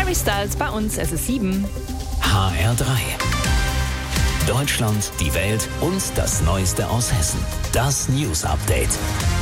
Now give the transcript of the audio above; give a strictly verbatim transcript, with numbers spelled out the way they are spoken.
Harry Styles bei uns, es ist sieben. H R drei. Deutschland, die Welt und das Neueste aus Hessen. Das News Update.